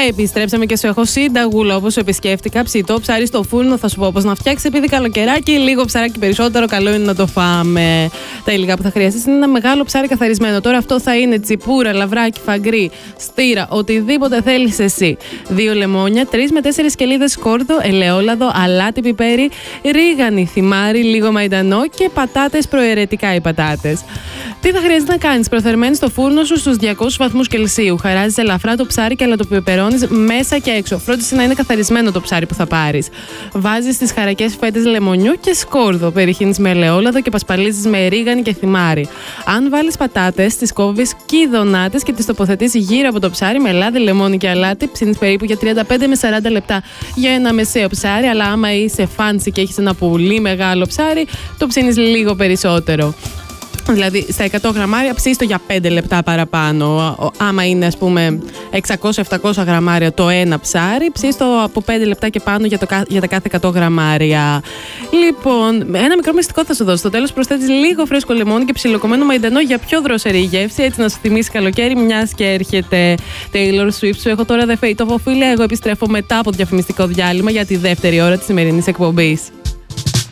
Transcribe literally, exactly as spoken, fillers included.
Επιστρέψαμε και σου έχω σύνταγουλο όπως σου επισκέφτηκα. Ψητό ψάρι στο φούρνο, θα σου πω πώς να φτιάξει. Επειδή καλοκαιράκι, λίγο ψαράκι περισσότερο, καλό είναι να το φάμε. Τα υλικά που θα χρειαστείς είναι ένα μεγάλο ψάρι καθαρισμένο. Τώρα αυτό θα είναι τσιπούρα, λαβράκι, φαγκρί, στήρα, οτιδήποτε θέλεις εσύ. Δύο λεμόνια, τρεις με τέσσερις σκελίδες σκόρδο, ελαιόλαδο, αλάτι, πιπέρι, ρίγανη, θυμάρι, λίγο μαϊντανό και πατάτες, προαιρετικά οι πατάτες. Τι θα χρειάζεται να κάνεις? Προθερμαίνεις στο φούρνο σου στους διακόσιους βαθμούς Κελσίου. Χαράζεις ελαφρά το ψάρι και αλατοπιπερώνεις μέσα και έξω. Φρόντισε να είναι καθαρισμένο το ψάρι που θα πάρεις. Βάζεις τις χαρακές φέτες λεμονιού και σκόρδο. Περιχύνεις με ελαιόλαδο και πασπαλίζεις με ρίγανη και θυμάρι. Αν βάλεις πατάτες, τις κόβεις κυδονάτες και τις τοποθετείς γύρω από το ψάρι με λάδι, λεμόνι και αλάτι. Ψήνεις περίπου για τριάντα πέντε με σαράντα λεπτά για ένα μεσαίο ψάρι. Αλλά άμα είσαι fancy και έχεις ένα πολύ μεγάλο ψάρι, το ψήνεις λίγο περισσότερο. Δηλαδή στα εκατό γραμμάρια ψήστο για πέντε λεπτά παραπάνω. Άμα είναι ας πούμε εξακόσια επτακόσια γραμμάρια το ένα ψάρι, ψήστο από πέντε λεπτά και πάνω για, το, για τα κάθε εκατό γραμμάρια. Λοιπόν, ένα μικρό μυστικό θα σου δώσω. Στο τέλος προσθέτεις λίγο φρέσκο λεμόνι και ψιλοκομμένο μαϊντανό για πιο δροσερή γεύση, έτσι να σου θυμίσει καλοκαίρι, μιας και έρχεται. Taylor Swift, σου έχω τώρα The Fate of Ophelia. Εγώ επιστρέφω μετά από διαφημιστικό διάλειμμα για τη δεύτερη ώρα της σημερινής εκπομπής.